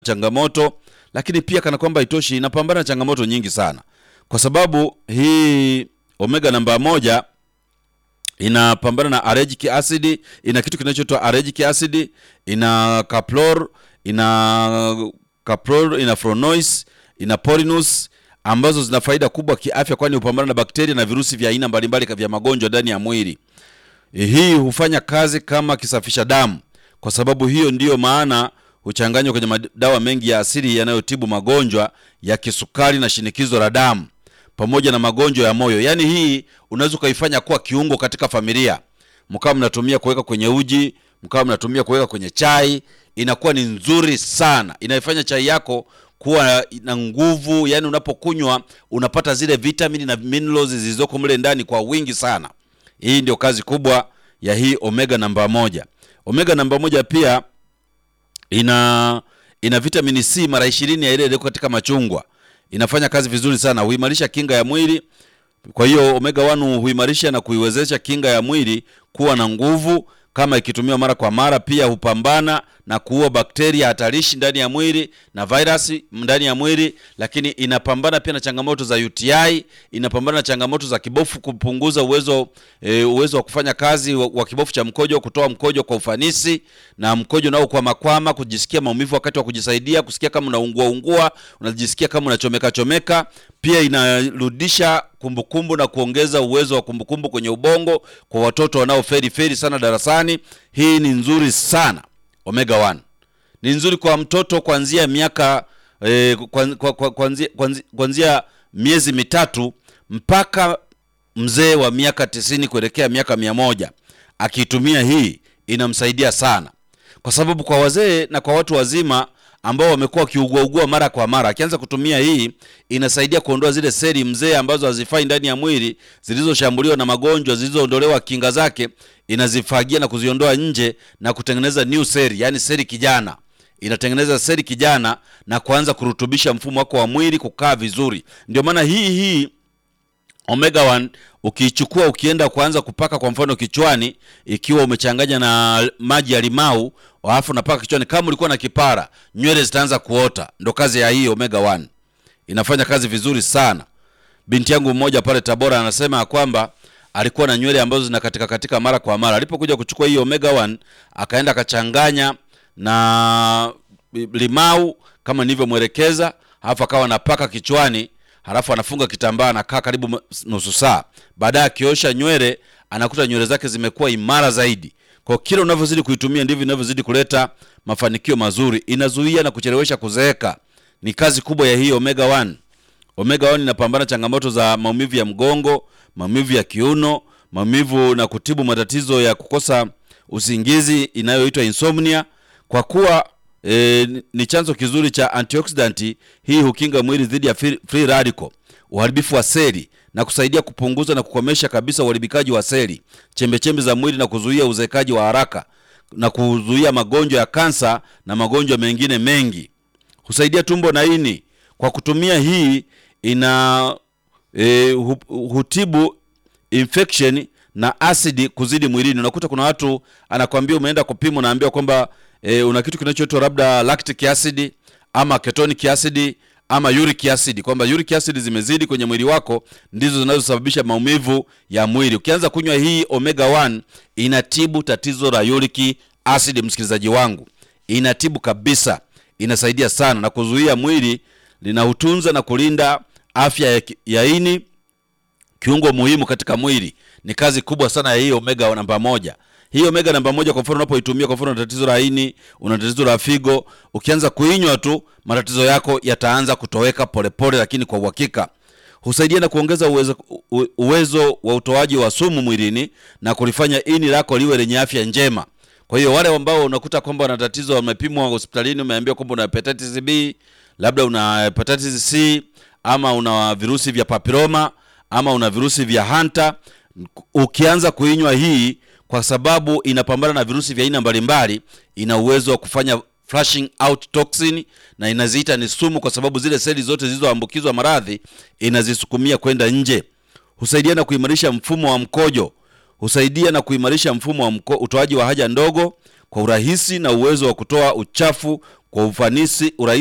changamoto, lakini pia kana kwamba itoshi, inapambana na changamoto nyingi sana, kwa sababu hii omega namba 1 inapambana na allergic acid, ina kitu kinachoitwa allergic acid, ina caprol, ina flavonoids, ina polinus, ambazo zina faida kubwa kiafya, kwani hupambana na bakteria na virusi vya aina mbalimbali vya magonjwa ndani ya mwili. Hii hufanya kazi kama kisafisha damu. Kwa sababu hiyo ndiyo maana huchanganywa kwenye madawa mengi ya asili yanayotibu magonjwa ya kisukari na shinikizo la damu pamoja na magonjwa ya moyo. Yaani hii unaweza kuifanya kuwa kiungo katika familia. Mkao mnatumia kuweka kwenye uji, mkao mnatumia kuweka kwenye chai, inakuwa ni nzuri sana. Inaifanya chai yako kuwa na nguvu, yani unapokunywa unapata zile vitamini na minerals zilizoko mle ndani kwa wingi sana. Hii ndio kazi kubwa ya hii omega namba 1. Omega namba 1 pia ina vitamini C mara 20 ya ile ile katika machungwa. Inafanya kazi vizuri sana, huimarisha kinga ya mwili. Kwa hiyo omega 1 huimarisha na kuiwezesha kinga ya mwili kuwa na nguvu kama ikitumiwa mara kwa mara. Pia hupambana na kuua bakteria hatarishi ndani ya mwili na virusi ndani ya mwili, lakini inapambana pia na changamoto za UTI, inapambana na changamoto za kibofu, kupunguza uwezo wa kufanya kazi wa kibofu cha mkojo, kutoa mkojo kwa ufanisi, na mkojo nao kwa makwama, kujisikia maumivu wakati wa kujisaidia, kusikia kama unaungua, unajisikia kama unachomeka. Pia inarudisha kumbukumbu na kuongeza uwezo wa kumbukumbu kwenye ubongo kwa watoto wanaoferi sana darasani. Hii ni nzuri sana. Omega 1 ni nzuri kwa mtoto kuanzia miaka kuanzia miezi mitatu mpaka mzee wa miaka 90 kuelekea miaka 100. Akitumia hii inamsaidia sana, kwa sababu kwa wazee na kwa watu wazima ambao wamekuwa kiugua mara kwa mara, akianza kutumia hii inasaidia kuondoa zile seli mzee ambazo hazifai ndani ya mwili, zilizoshambuliwa na magonjwa, zilizoondolewa kinga zake, inazifagia na kuziondoa nje na kutengeneza new cell, yani seli kijana. Inatengeneza seli kijana na kuanza kurutubisha mfumo wako wa mwili kukaa vizuri. Ndio maana hii omega 1 ukiichukua ukienda kuanza kupaka kwa mfano kichwani, ikiwa umechanganya na maji ya limau, alafu unapaka kichwani, kama ulikuwa na kipara, nywele zitaanza kuota. Ndio kazi ya hii omega 1. Inafanya kazi vizuri sana. Binti yangu mmoja pale Tabora anasema kwamba alikuwa na nywele ambazo zinakatika mara kwa mara. Alipokuja kuchukua hii omega 1, akaenda akachanganya na limau kama nilivyomwelekeza, alafu akawa anapaka kichwani, halafu anafunga kitambaa na kaa karibu nusu saa. Baadaye akiosha nywele, anakuta nywele zake zimekuwa imara zaidi. Kwa kile unavyozidi kuitumia ndivyo inavyozidi kuleta mafanikio mazuri. Inazuia na kuchelewesha kuzeeka. Ni kazi kubwa ya hii omega 1. Omega 1 inapambana changamoto za maumivu ya mgongo, maumivu ya kiuno, maumivu na kutibu matatizo ya kukosa usingizi inayoitwa insomnia. Kwa kuwa ni chanzo kizuri cha antioxidant, hii hukinga mwili dhidi ya free radical, uharibifu wa seli, na kusaidia kupunguza na kukomesha kabisa uharibikaji wa seli, chembechembe za mwili, na kuzuia uzeekaji wa haraka, na kuzuia magonjwa ya kansa na magonjwa mengine mengi. Husaidia tumbo na ini. Kwa kutumia hii hutibu infection na acid kuzidi mwilini. Unakuta kuna watu anakuambia umeenda kupima, naambiwa kwamba una kitu kinachoitwa labda lactic acid ama ketonic acid ama uric acid, kwamba uric acid zimezidi kwenye mwili wako, ndizo zinazosababisha maumivu ya mwili. Ukianza kunywa hii omega 1 inatibu tatizo la uric acid, msikilizaji wangu, inatibu kabisa. Inasaidia sana na kuzuia mwili, linautunza na kulinda afya ya ini, kiungo muhimu katika mwili. Ni kazi kubwa sana ya hii omega namba 1. Hii omega namba 1 kwa mfano unapoitumia, kwa mfano una tatizo la ini, una tatizo la figo, ukianza kuinywa tu matatizo yako yataanza kutoweka polepole, lakini kwa uhakika. Husaidia na kuongeza uwezo wa utoaji wa sumu mwilini na kulifanya ini lako liwe lenye afya njema. Kwa hiyo wale ambao unakuta kwamba wana tatizo, wamepimwa hospitalini, umeambiwa kwamba una hepatitis B, labda una hepatitis C, ama una virusi vya papilloma, ama una virusi vya Hunter, ukianza kuinywa hii, kwa sababu inapambana na virusi vya aina mbalimbali, ina uwezo wa kufanya flushing out toxin, na inaziita ni sumu, kwa sababu zile seli zote zilizoambukizwa maradhi inazisukumia kwenda nje. Husaidia na kuimarisha mfumo wa mkojo. Husaidia na kuimarisha mfumo wa utoaji wa haja ndogo kwa urahisi, na uwezo wa kutoa uchafu kwa ufanisi, urahisi